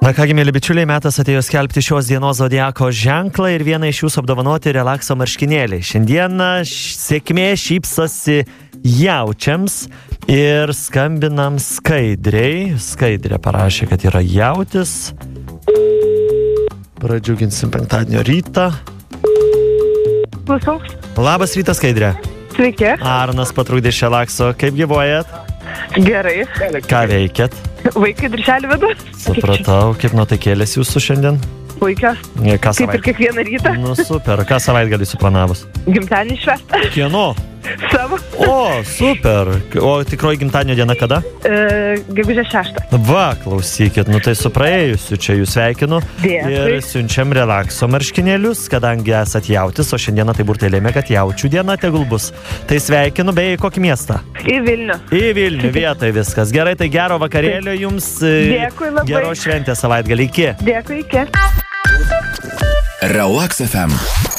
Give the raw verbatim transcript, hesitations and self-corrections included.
Na kągi, mėly bičiuliai, metas atėjo skelbti šios dienos zodiako ženklą ir vieną iš jūsų apdovanoti relakso marškinėliai. Šiandieną sėkmė šypsosi jaučiams ir skambinam Skaidriai. Skaidrė parašė, kad yra jautis. Pradžiuginsim penktadienio rytą. Klausau. Labas rytas, Skaidrė. Sveiki. Arnas Patrūdė iš Relakso. Kaip gyvuojat? Gerai. Ką veikėt? Vaikai darželį vedu. Supratau, kaip nuotaikėlės jūsų šiandien? Puikios. Ką Kaip ir kiekvieną rytą. Nu super, ką savaitgalį suplanavus? Gimtadienį švęstą. Kieno? Savo. O, super. O tikroji gimtadienio diena kada? E, Gegužės šeštą. Va, klausykit, nu tai su praėjusiu čia jūs sveikinu. Dėkui. Ir siunčiam Relakso marškinėlius, kadangi esat jautis, o šiandieną tai burtai lėmė, kad jaučių diena tegul bus. Tai sveikinu, beje, į kokį miestą? Į Vilnių. Į Vilnių, vietoj viskas. Gerai, tai gero vakarėlio jums. Dėkui labai. Gero šventės savaitgalį. Iki. Dėkui, iki. Relax F M.